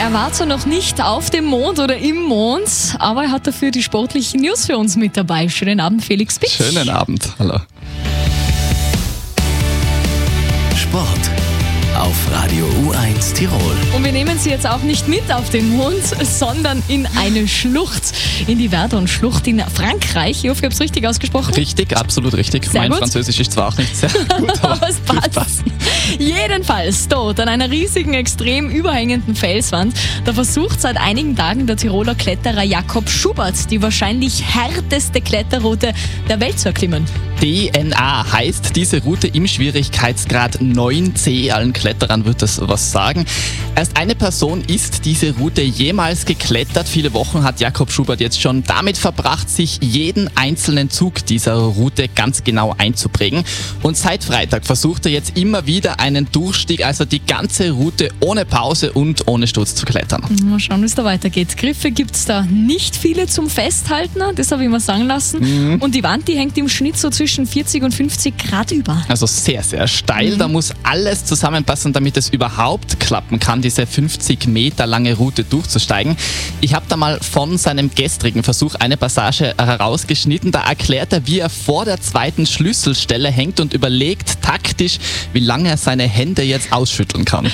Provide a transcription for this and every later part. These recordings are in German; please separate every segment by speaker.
Speaker 1: er war zwar noch nicht auf dem Mond oder im Mond, aber er hat dafür die sportlichen News für uns mit dabei. Schönen Abend, Felix Pitsch.
Speaker 2: Schönen Abend, hallo.
Speaker 3: Sport auf Radio U1 Tirol.
Speaker 1: Und wir nehmen Sie jetzt auch nicht mit auf den Mond, sondern in eine Schlucht, in die Verdun-Schlucht in Frankreich. Ich hoffe, ich habe es richtig ausgesprochen.
Speaker 2: Richtig, absolut richtig.
Speaker 1: Sehr
Speaker 2: mein
Speaker 1: gut.
Speaker 2: Französisch ist zwar auch nicht sehr gut, aber
Speaker 1: es passt. Jedenfalls dort an einer riesigen, extrem überhängenden Felswand, da versucht seit einigen Tagen der Tiroler Kletterer Jakob Schubert die wahrscheinlich härteste Kletterroute der Welt zu erklimmen.
Speaker 2: DNA heißt diese Route im Schwierigkeitsgrad 9C. Allen Kletterern wird das was sagen. Erst eine Person ist diese Route jemals geklettert. Viele Wochen hat Jakob Schubert jetzt schon damit verbracht, sich jeden einzelnen Zug dieser Route ganz genau einzuprägen. Und seit Freitag versucht er jetzt immer wieder einen Durchstieg, also die ganze Route ohne Pause und ohne Sturz zu klettern.
Speaker 1: Mal schauen, wie es da weitergeht. Griffe gibt es da nicht viele zum Festhalten, das habe ich mir sagen lassen. Und die Wand, die hängt im Schnitt so zwischen 40 und 50 Grad über.
Speaker 2: Also sehr, sehr steil. Da muss alles zusammenpassen, damit es überhaupt klappen kann, diese 50 Meter lange Route durchzusteigen. Ich habe da mal von seinem gestrigen Versuch eine Passage herausgeschnitten. Da erklärt er, wie er vor der zweiten Schlüsselstelle hängt und überlegt taktisch, wie lange er seine Hände jetzt ausschütteln kann.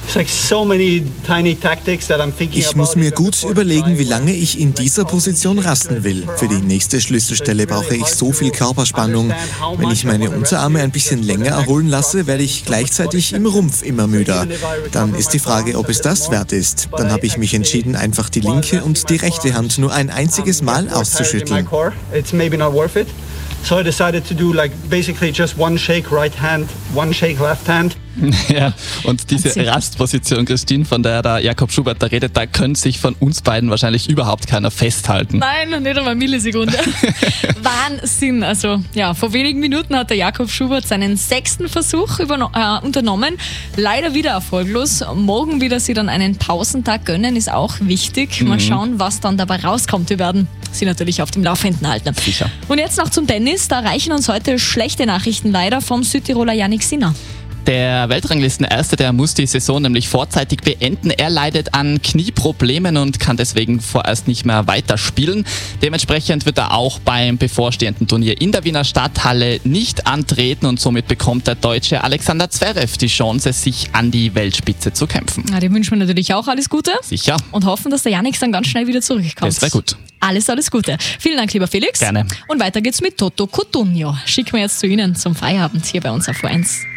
Speaker 4: Ich muss mir gut überlegen, wie lange ich in dieser Position rasten will. Für die nächste Schlüsselstelle brauche ich so viel Körperspannung. Wenn ich meine Unterarme ein bisschen länger erholen lasse, werde ich gleichzeitig im Rumpf immer müder. Dann ist die Frage, ob es das wert ist. Dann habe ich mich entschieden, einfach die linke und die rechte Hand nur ein einziges Mal auszuschütteln.
Speaker 5: So I decided to do basically just one shake right hand, one shake left hand.
Speaker 2: Ja, und diese Rastposition, Christine, von der da Jakob Schubert da redet, da könnte sich von uns beiden wahrscheinlich überhaupt keiner festhalten.
Speaker 1: Nein, nicht einmal Millisekunde. Wahnsinn. Also ja, vor wenigen Minuten hat der Jakob Schubert seinen 6. Versuch unternommen. Leider wieder erfolglos. Morgen wieder sie dann einen Pausentag gönnen, ist auch wichtig. Mal schauen, was dann dabei rauskommt. Wir werden sie natürlich auf dem Laufenden halten.
Speaker 2: Sicher.
Speaker 1: Und jetzt noch zum Tennis. Da erreichen uns heute schlechte Nachrichten leider vom Südtiroler Jannik Sinner.
Speaker 2: Der Weltranglisten-Erste, der muss die Saison nämlich vorzeitig beenden. Er leidet an Knieproblemen und kann deswegen vorerst nicht mehr weiterspielen. Dementsprechend wird er auch beim bevorstehenden Turnier in der Wiener Stadthalle nicht antreten und somit bekommt der Deutsche Alexander Zverev die Chance, sich an die Weltspitze zu kämpfen.
Speaker 1: Ja, dem wünschen wir natürlich auch alles Gute.
Speaker 2: Sicher.
Speaker 1: Und hoffen, dass der Jannik dann ganz schnell wieder zurückkommt.
Speaker 2: Das wäre gut.
Speaker 1: Alles Gute. Vielen Dank, lieber Felix.
Speaker 2: Gerne.
Speaker 1: Und weiter geht's mit Toto Cutugno. Schicken wir jetzt zu Ihnen zum Feierabend hier bei uns auf U1.